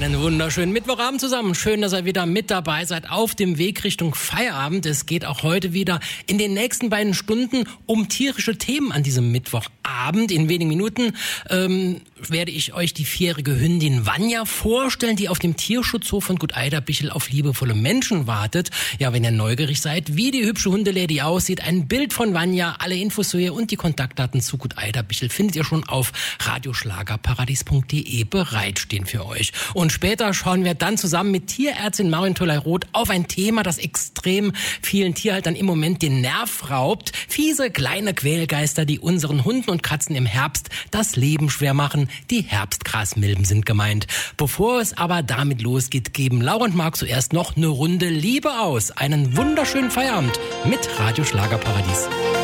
Einen wunderschönen Mittwochabend zusammen. Schön, dass ihr wieder mit dabei seid auf dem Weg Richtung Feierabend. Es geht auch heute wieder in den nächsten beiden Stunden um tierische Themen an diesem Mittwochabend. In wenigen Minuten werde ich euch die 4-jährige Hündin Vanja vorstellen, die auf dem Tierschutzhof von Gut Eiderbichel auf liebevolle Menschen wartet. Ja, wenn ihr neugierig seid, wie die hübsche Hundelady aussieht, ein Bild von Vanja, alle Infos zu ihr und die Kontaktdaten zu Gut Eiderbichel findet ihr schon auf radioschlagerparadies.de bereitstehen für euch. Und später schauen wir dann zusammen mit Tierärztin Marion Toley-Roth auf ein Thema, das extrem vielen Tierhaltern im Moment den Nerv raubt. Fiese, kleine Quälgeister, die unseren Hunden und Katzen im Herbst das Leben schwer machen. Die Herbstgrasmilben sind gemeint. Bevor es aber damit losgeht, geben Laura und Marc zuerst noch eine Runde Liebe aus. Einen wunderschönen Feierabend mit Radio Schlagerparadies.